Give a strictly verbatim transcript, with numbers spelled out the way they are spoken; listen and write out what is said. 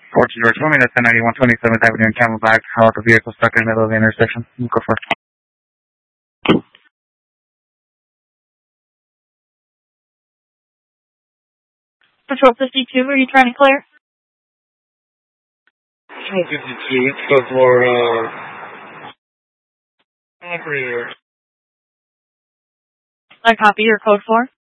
Fortune George, tell me that's ten ninety-one twenty-seventh Avenue in Camelback. How the vehicle stuck in the middle of the intersection. Go for it. Patrol fifty-two, are you trying to clear? Patrol fifty-two, let's go for, uh, operator. I copy your code four.